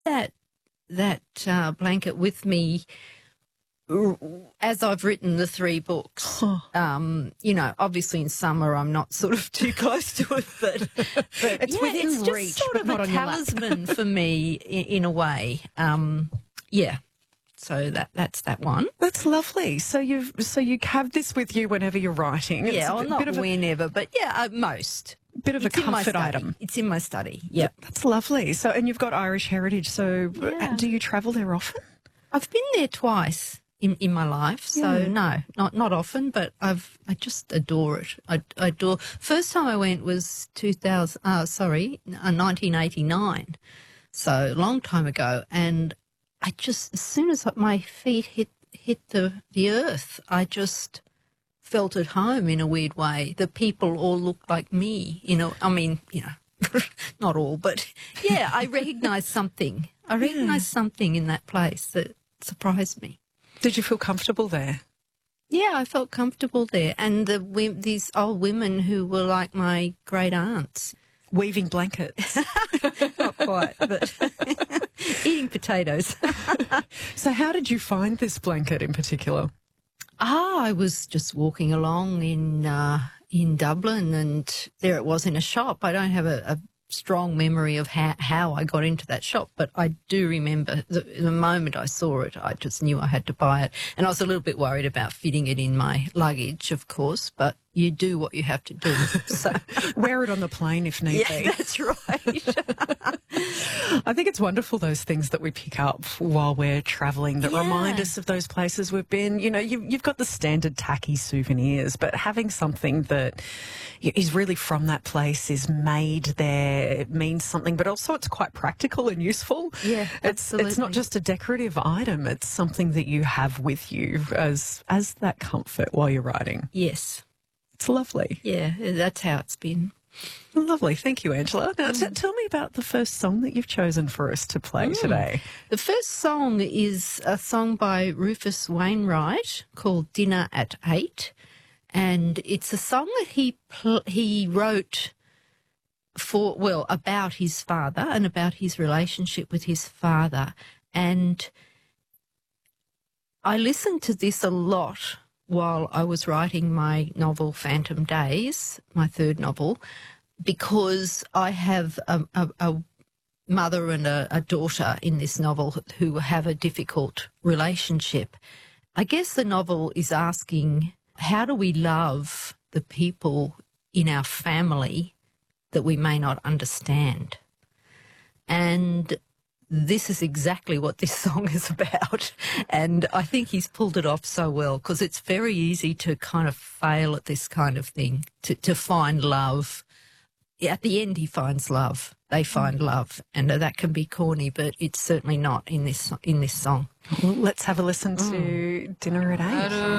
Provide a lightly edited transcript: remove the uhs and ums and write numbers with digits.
that blanket with me as I've written the 3 books. You know, obviously in summer I'm not sort of too close to it, but it's yeah, within it's reach, just sort but of not a on your lap. talisman for me in a way. Yeah. So that's that one. That's lovely. So you have this with you whenever you're writing. It's Yeah, well, not bit of whenever, but yeah, most. bit of It's a in my comfort study. item. It's in my study. Yeah. That's lovely. So, and you've got Irish heritage. So, Yeah. do you travel there often? I've been there twice in my life, so no, not often, but I just adore it. I adore. First time I went was 1989, so a long time ago, and I just, as soon as my feet hit the earth, I just felt at home in a weird way. The people all looked like me, you know. I mean, you know, not all, but yeah, I recognised something. I recognised something in that place that surprised me. Did you feel comfortable there? Yeah, I felt comfortable there, and these old women who were like my great aunts. Weaving blankets. Not quite, but eating potatoes. So how did you find this blanket in particular? I was just walking along in Dublin, and there it was in a shop. I don't have a strong memory of how I got into that shop, but I do remember the moment I saw it, I just knew I had to buy it. And I was a little bit worried about fitting it in my luggage, of course, but you do what you have to do. So wear it on the plane if need be. Yeah, that's right. I think it's wonderful, those things that we pick up while we're travelling that remind us of those places we've been. You know, you've got the standard tacky souvenirs, but having something that is really from that place, is made there, it means something, but also it's quite practical and useful. Yeah, absolutely. It's not just a decorative item, it's something that you have with you as that comfort while you're writing. Yes. It's lovely. Yeah, that's how it's been. Lovely. Thank you, Angela. Now, tell me about the first song that you've chosen for us to play today. The first song is a song by Rufus Wainwright called Dinner at 8, and it's a song that he wrote about his father and about his relationship with his father. And I listened to this a lot while I was writing my novel Phantom Days, my 3rd novel, because I have a mother and a daughter in this novel who have a difficult relationship. I guess the novel is asking, how do we love the people in our family that we may not understand? And this is exactly what this song is about, and I think he's pulled it off so well, because it's very easy to kind of fail at this kind of thing, to find love. At the end, he finds love. They find love, and that can be corny, but it's certainly not in this song. Well, let's have a listen to Dinner at 8.